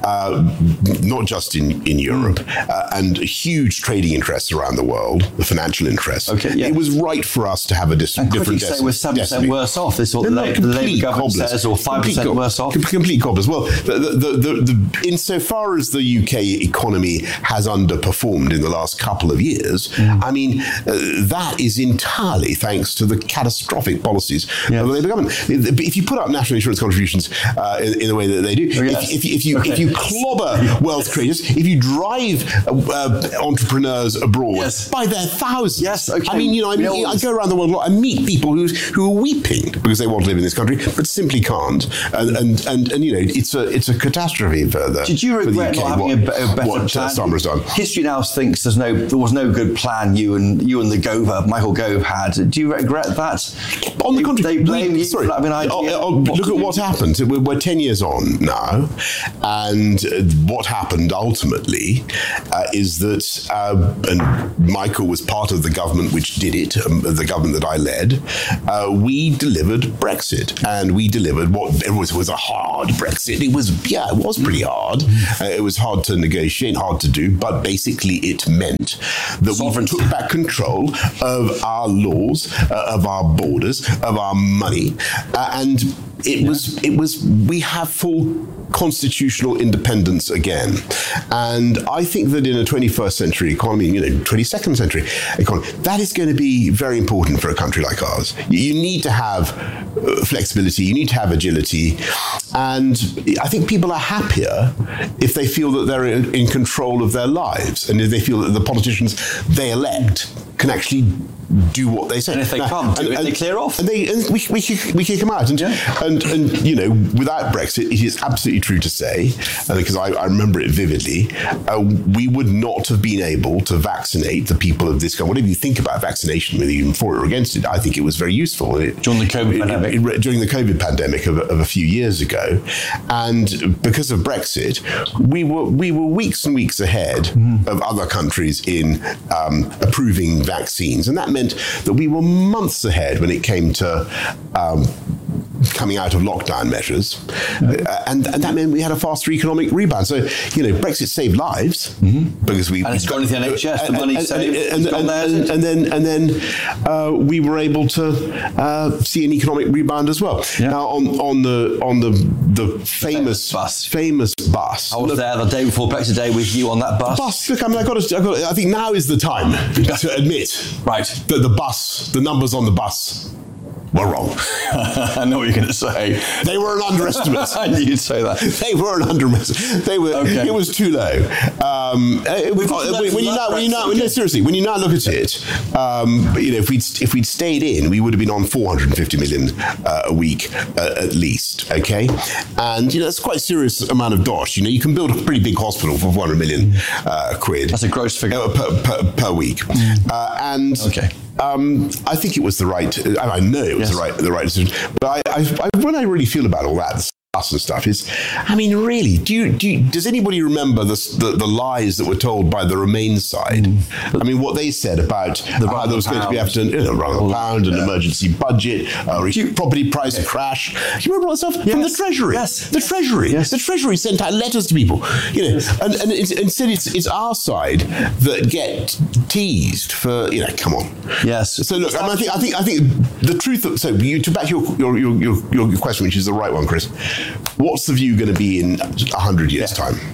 uh, not just in, in Europe, uh, and huge trading interests around the world, the financial interests. Okay, yeah. It was right for us to have a dis- and different destiny. Say we're seven percent worse off. This is what the, La- the Labour government cobblers. says, or five percent complete worse off. Complete cobblers. Well, the, the, the, the, insofar as the U K economy has underperformed in the last couple of years, mm. I mean, uh, that is entirely thanks to the catastrophic policies yes. of the Labour government. If you put up national insurance contributions uh, in, in the way that they do, oh, yes. if, if, if you okay. if you clobber wealth creators, if you drive uh, uh, entrepreneurs abroad yes. by their thousands, yes, okay. I mean, you know, I, mean, you know, I go around the world a lot and meet people who who are weeping because they want to live in this country but simply can't, and and and, and you know, it's a it's a catastrophe for the. Did you regret not having what, a, b- a better what plan? Starmer's done. History now thinks there's no there was no good plan you and you and the Gove, Michael Gove, had. Do you regret that? On the contrary, they blame we, you sorry, for having an idea. Oh, oh, look at what happened. We're, we're ten years on now, and uh, what happened ultimately uh, is that, uh, and Michael was part of the government which did it, um, the government that I led. Uh, we delivered Brexit, and we delivered what it was, was a hard Brexit. It was, yeah, it was pretty hard. Uh, it was hard to negotiate, hard to do, but basically it meant that Sovereignty. we took back control of our laws, uh, of our borders, of our money, uh, and it yeah. was, it was, we have full constitutional independence again. And I think that in a twenty-first century economy, you know, twenty-second century economy, that is going to be very important for a country like ours. You need to have uh, flexibility, you need to have agility, and I think people are happier if they feel that they're in, in control of their lives, and if they feel that the politicians they elect can actually do what they say. And if they now, can't, and, and, they clear off. And, they, and we, we, kick, we kick them out. And, yeah. and, and, you know, without Brexit, it is absolutely true to say, uh, because I, I remember it vividly, uh, we would not have been able to vaccinate the people of this country. Whatever you think about vaccination, whether you're for it or against it, I think it was very useful. It, during the COVID it, pandemic. It, it, during the COVID pandemic of, of a few years ago. And because of Brexit, we were, we were weeks and weeks ahead mm. of other countries in um, approving vaccines. And that meant that we were months ahead when it came to um, coming out of lockdown measures. Yeah. Uh, and, and that meant we had a faster economic rebound. So, you know, Brexit saved lives mm-hmm. because we... And it's gone into the N H S, and, the money and, saved. And, and, and, and then, and then uh, we were able to uh, see an economic rebound as well. Yeah. Now, on, on the on the the famous the bus, famous bus. I was look, there the day before Brexit Day with you on that bus. Bus. Look, I mean, I got to. I, got to, I think now is the time to admit, right, that the bus, the numbers on the bus, were wrong. I know what you're going to say. They were an underestimate. I knew you'd say that. They were an underestimate. They were. Okay. It was too low. Um, it, when, when you now, when you now, no, seriously, when you now look at it, um, you know, if we'd if we'd stayed in, we would have been on four hundred fifty million uh, a week uh, at least. Okay, and you know that's quite a serious amount of dosh. You know, you can build a pretty big hospital for four hundred million uh, quid. That's a gross figure uh, per, per, per week, mm. uh, and okay. Um, I think it was the right. I know it was yes. the right, the right decision. But I, I, I, what I really feel about all that stuff and stuff is, I mean, really, do you, do you, does anybody remember the, the the lies that were told by the Remain side? Mm. I mean, what they said about the how there was going to be after you know, run a pound, an yeah. emergency budget, a you, property price yeah. crash. Do you remember all that stuff yes. from the Treasury? Yes, the Treasury. Yes. The Treasury sent out letters to people. You know, yes. and and it's, instead it's it's our side that get teased for you know. Come on. Yes. So look, I, mean, I think I think I think the truth. Of, so you to back your your, your your your question, which is the right one, Chris. What's the view going to be in a hundred years' yeah. time?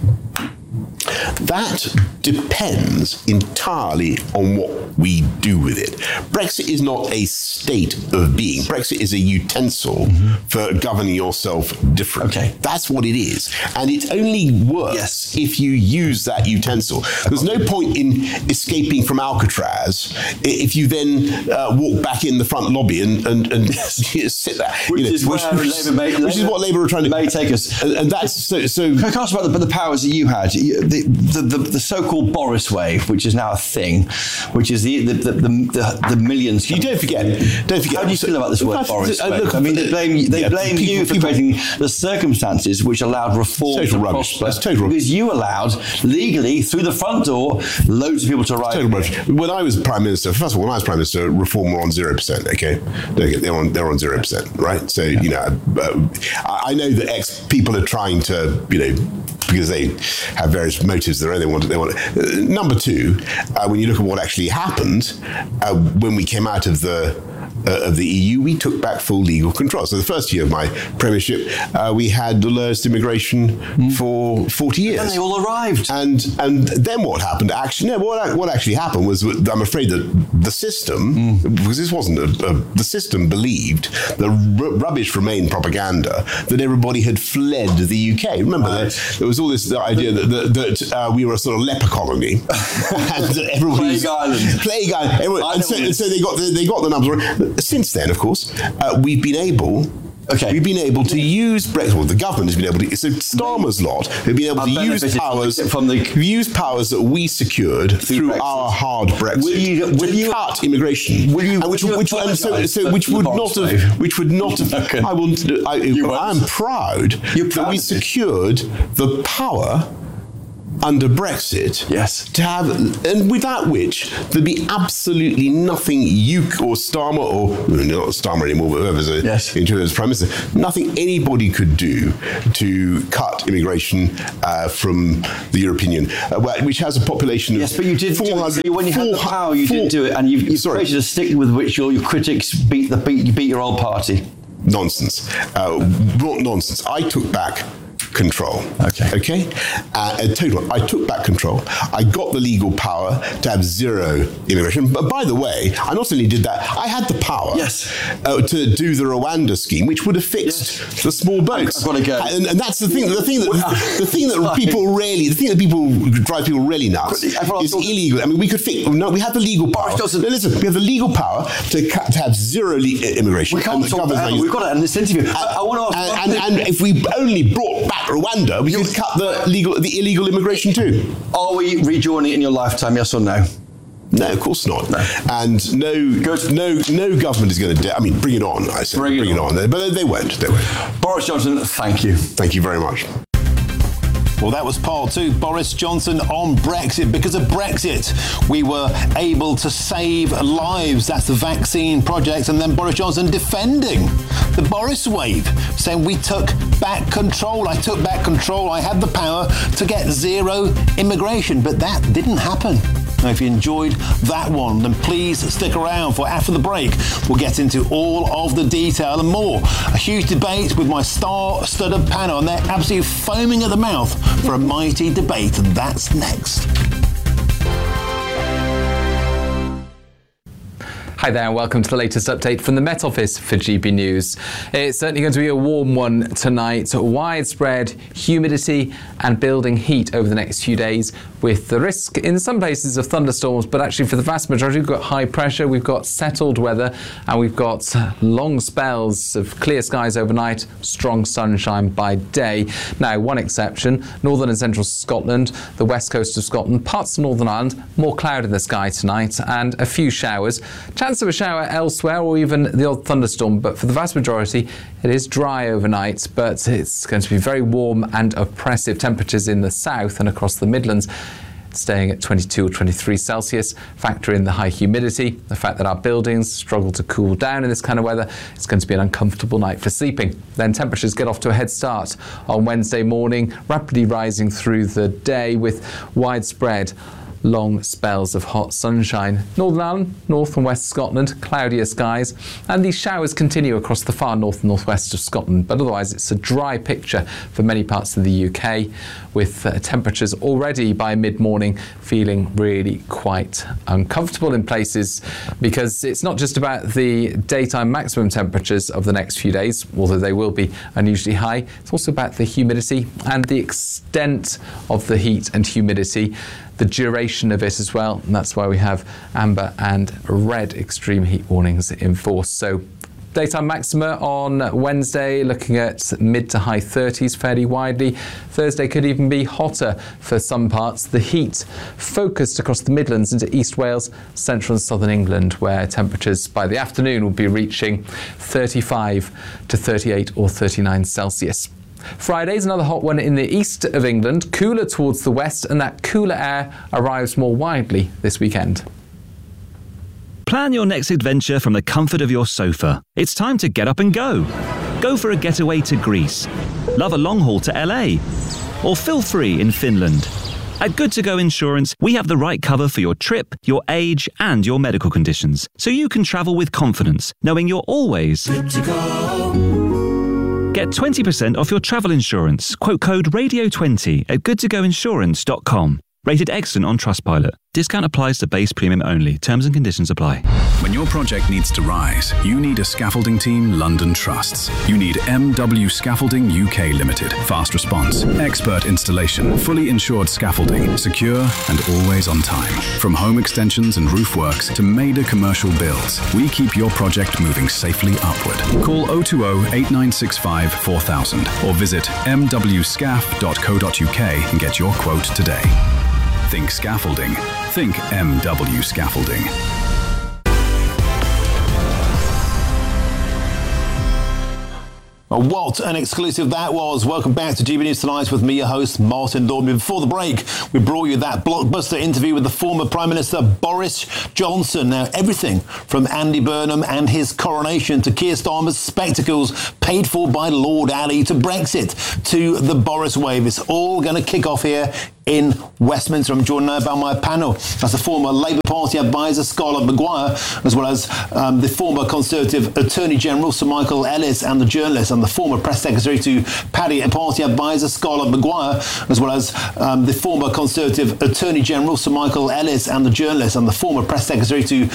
That depends entirely on what we do with it. Brexit is not a state of being. Brexit is a utensil mm-hmm. for governing yourself differently. Okay. That's what it is. And it only works yes. if you use that utensil. There's no point in escaping from Alcatraz if you then uh, walk back in the front lobby and, and, and sit there. Which, you know, is, which, which, Labour may, which Labour is what Labour are trying to may take us. And, and that's so. so Can I ask about the, the powers that you had? The, the, the, the so-called so-called Boris wave, which is now a thing, which is the the the, the, the, the millions. You don't forget. Don't forget. How do you feel about this word, Look, Boris uh, wave? look, I mean, they blame they yeah, blame people, you for people, creating the circumstances which allowed reform total to rubbish. prosper. That's total rubbish. Because you allowed legally through the front door loads of people to arrive. Total rubbish. When I was Prime Minister, first of all, when I was Prime Minister, reform were on zero percent. Okay, they're on they're on zero percent, right? So yeah. you know, uh, I know that ex people are trying to, you know, because they have various motives that they want. They want. Uh, number two, uh, when you look at what actually happened uh, when we came out of the. Uh, of the E U, we took back full legal control. So the first year of my premiership, uh, we had the lowest immigration mm. for forty years. And they all arrived. And and then what happened? Actually, no. What what actually happened was, I'm afraid that the system, mm. because this wasn't a, a, the system believed the r- rubbish remained propaganda that everybody had fled the U K. Remember, right. there, there was all this idea that that, that uh, we were a sort of leper colony, and everybody Plague Island, Plague Island. Everyone, and, so, and so they got the, they got the numbers. Since then, of course, uh, we've been able. Okay. We've been able to use Brexit. Well, the government has been able to. So Starmer's lot have been able I've to use powers from the use powers that we secured through Brexit. Our hard Brexit. Will you, will to you cut immigration? Will you? And which, will you which, and so, so which would not have. Wave? Which would not have. Okay. I will. I, I'm proud You're that proud we secured the power. Under Brexit, yes, to have, and without which there'd be absolutely nothing you or Starmer or not Starmer anymore, but whoever's a, yes. in terms of Prime Minister, nothing anybody could do to cut immigration uh, from the European Union, uh, which has a population of yes, but you did four hundred. When you had the power, you didn't do it, and you've, you've created a stick with which your, your critics beat the beat, you beat your old party. Nonsense, uh, not nonsense. I took back. Control. Okay. Okay. Uh, and total. I took back control. I got the legal power to have zero immigration. But by the way, I not only did that, I had the power. Yes. Uh, to do the Rwanda scheme, which would have fixed yes. the small boats. I've got to go. And, and that's the thing. The thing that the thing that people really, the thing that people drive people really nuts is illegal. I mean, we could fix. No, we have the legal power. No, listen, we have the legal power to, cut, to have zero le- immigration. We can't talk about it. We've got it in this interview. And, I, I want to ask, and, and, and if we only brought back Rwanda, we could cut the legal, the illegal immigration too. Are we rejoining it in your lifetime? Yes or no? No, of course not. No. And no, Good. no, no government is going to. De- I mean, bring it on. I said, bring, bring it on. on. But they won't. They won't. Boris Johnson, thank you. Thank you very much. Well, that was part two. Boris Johnson on Brexit. Because of Brexit, we were able to save lives. That's the vaccine project. And then Boris Johnson defending the Boris wave, saying we took back control. I took back control. I had the power to get zero immigration. But that didn't happen. Now, if you enjoyed that one, then please stick around for after the break. We'll get into all of the detail and more. A huge debate with my star-studded panel, and they're absolutely foaming at the mouth for a mighty debate, and that's next. Hi there and welcome to the latest update from the Met Office for G B News. It's certainly going to be a warm one tonight. Widespread humidity and building heat over the next few days with the risk in some places of thunderstorms, but actually for the vast majority we've got high pressure, we've got settled weather and we've got long spells of clear skies overnight, strong sunshine by day. Now, one exception, northern and central Scotland, the west coast of Scotland, parts of Northern Ireland, more cloud in the sky tonight and a few showers. Chance of a shower elsewhere or even the odd thunderstorm, but for the vast majority it is dry overnight, but it's going to be very warm and oppressive temperatures in the south and across the Midlands, staying at twenty-two or twenty-three Celsius. Factor in the high humidity, the fact that our buildings struggle to cool down in this kind of weather. It's going to be an uncomfortable night for sleeping. Then temperatures get off to a head start on Wednesday morning, rapidly rising through the day with widespread long spells of hot sunshine. Northern Ireland, north and west Scotland, cloudier skies, and these showers continue across the far north and northwest of Scotland, but otherwise it's a dry picture for many parts of the U K, with uh, temperatures already by mid-morning feeling really quite uncomfortable in places, because it's not just about the daytime maximum temperatures of the next few days, although they will be unusually high. It's also about the humidity and the extent of the heat and humidity, the duration of it as well, and that's why we have amber and red extreme heat warnings in force. So Daytime maxima on Wednesday looking at mid to high thirties fairly widely. Thursday could even be hotter for some parts. The heat focused across the Midlands into East Wales, central and southern England, where temperatures by the afternoon will be reaching thirty-five to thirty-eight or thirty-nine Celsius. Friday's another hot one in the east of England, cooler towards the west, and that cooler air arrives more widely this weekend. Plan your next adventure from the comfort of your sofa. It's time to get up and go. Go for a getaway to Greece. Love a long haul to L A. Or feel free in Finland. At Good To Go Insurance, we have the right cover for your trip, your age, and your medical conditions, so you can travel with confidence, knowing you're always good to go. Get twenty percent off your travel insurance. Quote code radio twenty at good to go insurance dot com. Rated excellent on Trustpilot. Discount applies to base premium only. Terms and conditions apply. When your project needs to rise, you need a scaffolding team London trusts. You need M W Scaffolding U K Limited. Fast response, expert installation, fully insured scaffolding, secure and always on time. From home extensions and roof works to major commercial builds, we keep your project moving safely upward. Call oh two oh, eight nine six five, four thousand or visit m w scaf dot co dot u k and get your quote today. Think scaffolding. Think M W Scaffolding. Well, what an exclusive that was. Welcome back to G B News Tonight with me, your host, Martin Dorby. Before the break, we brought you that blockbuster interview with the former Prime Minister Boris Johnson. Now, everything from Andy Burnham and his coronation to Keir Starmer's spectacles paid for by Lord Ali to Brexit to the Boris wave. It's all going to kick off here in Westminster. I'm joined now by my panel. That's the former Labour Party advisor, Scarlett Maguire, as well as um, the former Conservative Attorney General, Sir Michael Ellis, and the journalist and the former Press Secretary to Paddy Party advisor, Scarlett Maguire, as well as um, the former Conservative Attorney General, Sir Michael Ellis, and the journalist and the former Press Secretary to